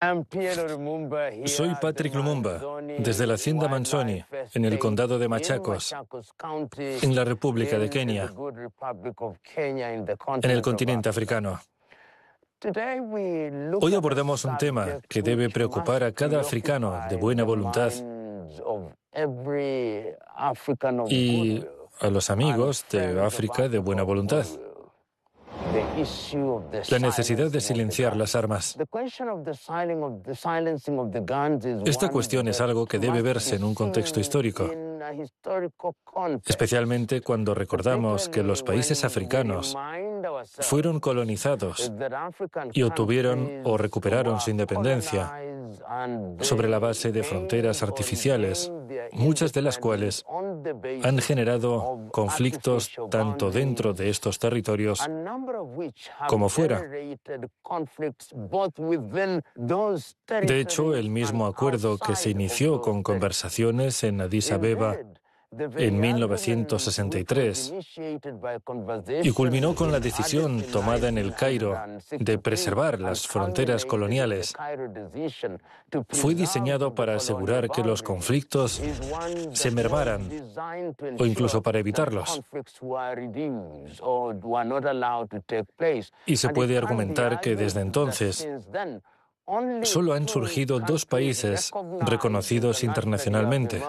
Soy Patrick Lumumba, desde la hacienda Manzoni, en el condado de Machakos, en la República de Kenia, en el continente africano. Hoy abordamos un tema que debe preocupar a cada africano de buena voluntad y a los amigos de África de buena voluntad. La necesidad de silenciar las armas. Esta cuestión es algo que debe verse en un contexto histórico, especialmente cuando recordamos que los países africanos fueron colonizados y obtuvieron o recuperaron su independencia sobre la base de fronteras artificiales, muchas de las cuales han generado conflictos tanto dentro de estos territorios como fuera. De hecho, el mismo acuerdo que se inició con conversaciones en Addis Abeba en 1963 y culminó con la decisión tomada en el Cairo de preservar las fronteras coloniales, fue diseñado para asegurar que los conflictos se mermaran o incluso para evitarlos. Y se puede argumentar que desde entonces solo han surgido dos países reconocidos internacionalmente: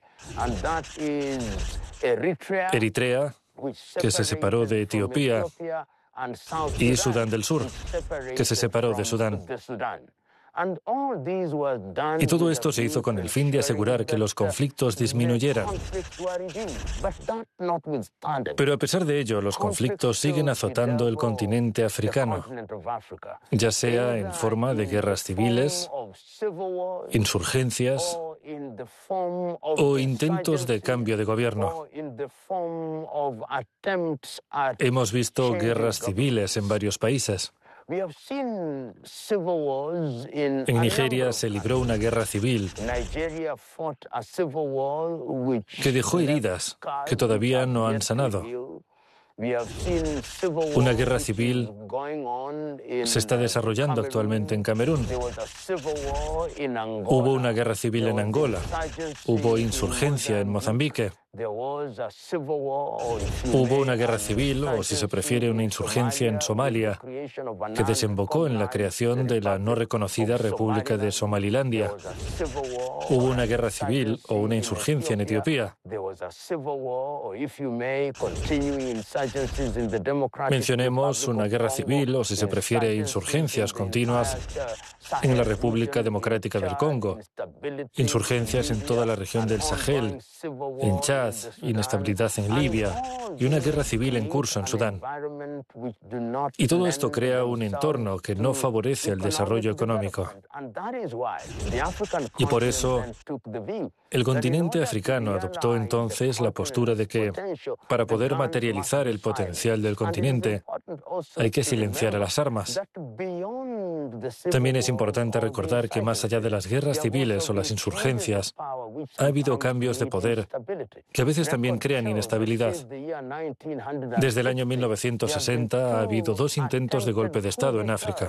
Eritrea, que se separó de Etiopía, y Sudán del Sur, que se separó de Sudán. Y todo esto se hizo con el fin de asegurar que los conflictos disminuyeran. Pero a pesar de ello, los conflictos siguen azotando el continente africano, ya sea en forma de guerras civiles, insurgencias o intentos de cambio de gobierno. Hemos visto guerras civiles en varios países. En Nigeria se libró una guerra civil que dejó heridas que todavía no han sanado. Una guerra civil se está desarrollando actualmente en Camerún. Hubo una guerra civil en Angola. Hubo insurgencia en Mozambique. Hubo una guerra civil, o si se prefiere, una insurgencia en Somalia, que desembocó en la creación de la no reconocida República de Somalilandia. Hubo una guerra civil o una insurgencia en Etiopía. Mencionemos una guerra civil, o si se prefiere, insurgencias continuas en la República Democrática del Congo, insurgencias en toda la región del Sahel, en Chad, inestabilidad en Libia y una guerra civil en curso en Sudán. Y todo esto crea un entorno que no favorece el desarrollo económico. Y por eso, el continente africano adoptó entonces la postura de que, para poder materializar el potencial del continente, hay que silenciar a las armas. También es importante recordar que más allá de las guerras civiles o las insurgencias, ha habido cambios de poder que a veces también crean inestabilidad. Desde el año 1960 ha habido dos intentos de golpe de Estado en África.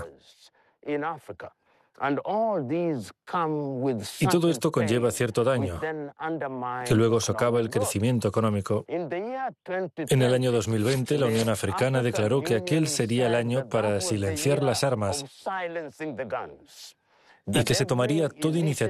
Y todo esto conlleva cierto daño, que luego socava el crecimiento económico. En el año 2020, la Unión Africana declaró que aquel sería el año para silenciar las armas y que se tomaría toda iniciativa